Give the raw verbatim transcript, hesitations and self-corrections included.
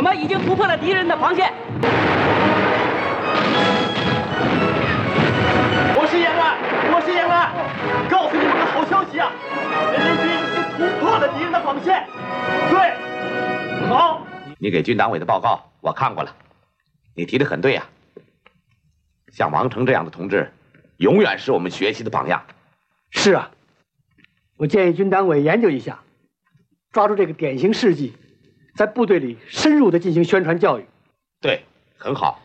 们已经突破了敌人的防线。 我是延安，我是延安，告诉你们个好消息啊！人民军已经突破了敌人的防线。对，好。 你给军党委的报告我看过了，你提的很对呀、啊。像王成这样的同志，永远是我们学习的榜样。 是啊，我建议军党委研究一下，抓住这个典型事迹，在部队里深入的进行宣传教育。 对，很好。